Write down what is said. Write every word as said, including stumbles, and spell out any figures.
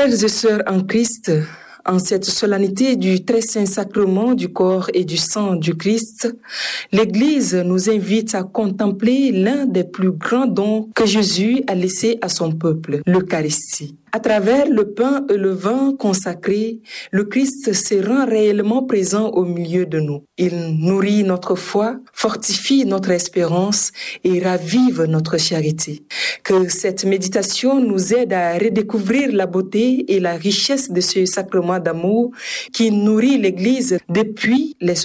Frères et sœurs en Christ, en cette solennité du très saint sacrement du corps et du sang du Christ, l'Église nous invite à contempler l'un des plus grands dons que Jésus a laissé à son peuple, l'Eucharistie. À travers le pain et le vin consacrés, le Christ se rend réellement présent au milieu de nous. Il nourrit notre foi, fortifie notre espérance et ravive notre charité. Que cette méditation nous aide à redécouvrir la beauté et la richesse de ce sacrement d'amour qui nourrit l'Église depuis les